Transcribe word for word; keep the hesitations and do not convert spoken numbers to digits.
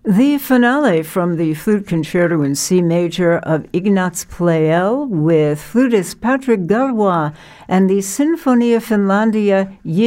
The finale from the Flute Concerto in C Major of Ignaz Pleyel with flutist Patrick Galois and the Sinfonia Finlandia